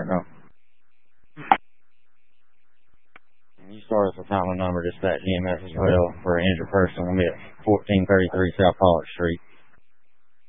right now. You start at the top of the number, dispatch EMS as well for an injured person. We'll be at 1433 South Pollock Street.